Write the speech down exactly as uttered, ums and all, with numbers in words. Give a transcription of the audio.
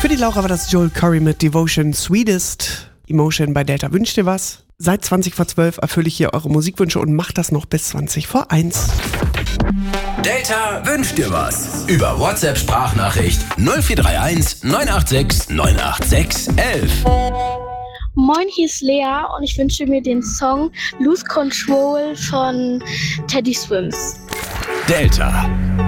Für die Laura war das Joel Curry mit Devotion Sweetest. Emotion bei Delta wünscht dir was. Seit zwanzig vor zwölf erfülle ich hier eure Musikwünsche und macht das noch bis zwanzig vor eins. Delta wünscht dir was. Über WhatsApp-Sprachnachricht null vier drei eins neun acht sechs neun acht sechs eins eins. Moin, hier ist Lea und ich wünsche mir den Song Lose Control von Teddy Swims. Delta.